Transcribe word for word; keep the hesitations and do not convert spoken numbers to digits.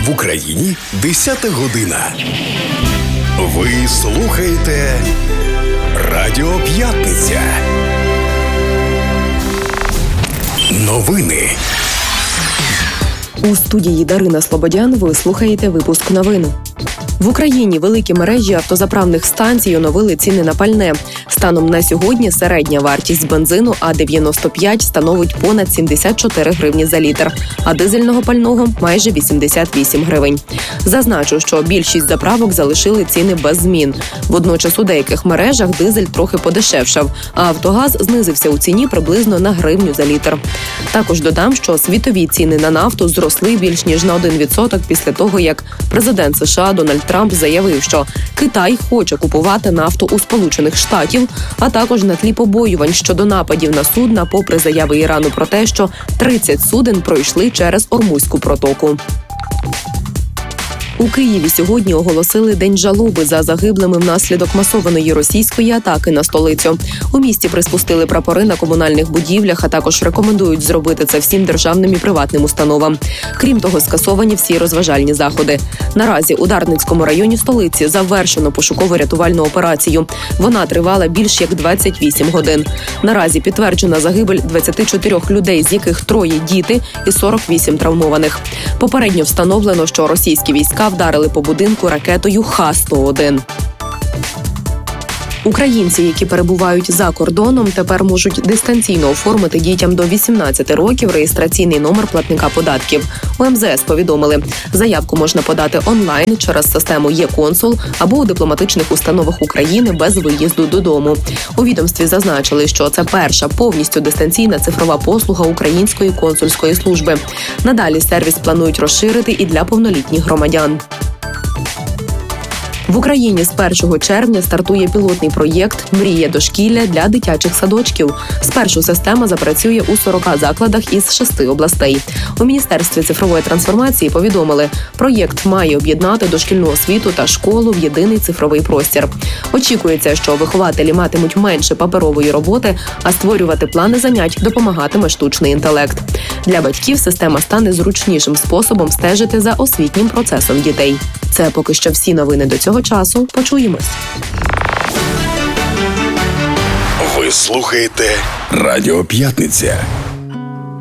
В Україні десята година. Ви слухаєте Радіо П'ятниця. Новини. У студії Дарина Слободян ви слухаєте випуск новин. В Україні великі мережі автозаправних станцій оновили ціни на пальне. Станом на сьогодні середня вартість бензину А дев'яносто п'ять становить понад сімдесят чотири гривні за літр, а дизельного пального – майже вісімдесят вісім гривень. Зазначу, що більшість заправок залишили ціни без змін. Водночас у деяких мережах дизель трохи подешевшав, а «Автогаз» знизився у ціні приблизно на гривню за літр. Також додам, що світові ціни на нафту зросли більш ніж на один відсоток після того, як президент США Дональд Трамп заявив, що Китай хоче купувати нафту у Сполучених Штатів, а також на тлі побоювань щодо нападів на судна, попри заяви Ірану про те, що тридцять суден пройшли через Ормузьку протоку. У Києві сьогодні оголосили День жалоби за загиблими внаслідок масованої російської атаки на столицю. У місті приспустили прапори на комунальних будівлях, а також рекомендують зробити це всім державним і приватним установам. Крім того, скасовані всі розважальні заходи. Наразі у Дарницькому районі столиці завершено пошуково-рятувальну операцію. Вона тривала більш як двадцять вісім годин. Наразі підтверджена загибель двадцяти чотирьох людей, з яких троє діти і сорок вісім травмованих. Попередньо встановлено, що російські війська вдарили по будинку ракетою Х сто один. Українці, які перебувають за кордоном, тепер можуть дистанційно оформити дітям до вісімнадцяти років реєстраційний номер платника податків. У ем зе ес повідомили, заявку можна подати онлайн через систему «Є-консул» або у дипломатичних установах України без виїзду додому. У відомстві зазначили, що це перша повністю дистанційна цифрова послуга Української консульської служби. Надалі сервіс планують розширити і для повнолітніх громадян. В Україні з першого червня стартує пілотний проєкт «Мрія дошкілля» для дитячих садочків. Спершу система запрацює у сорока закладах із шести областей. У Міністерстві цифрової трансформації повідомили, проєкт має об'єднати дошкільну освіту та школу в єдиний цифровий простір. Очікується, що вихователі матимуть менше паперової роботи, а створювати плани занять допомагатиме штучний інтелект. Для батьків система стане зручнішим способом стежити за освітнім процесом дітей. Це поки що всі новини до цього часу. Почуємось. Ви слухаєте Радіо П'ятниця.